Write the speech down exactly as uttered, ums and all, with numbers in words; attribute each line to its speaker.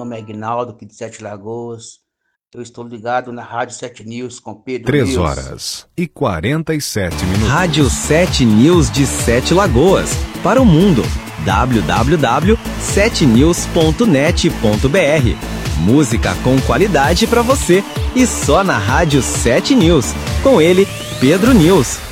Speaker 1: nome é Aguinaldo, aqui de Sete Lagoas. Eu estou ligado na Rádio Sete News com Pedro
Speaker 2: Três
Speaker 1: News.
Speaker 2: horas e quarenta e sete minutos.
Speaker 3: Rádio Sete News de Sete Lagoas, para o mundo. w w w ponto sete news ponto net ponto b r. Música com qualidade para você e só na Rádio Sete News. Com ele, Pedro News.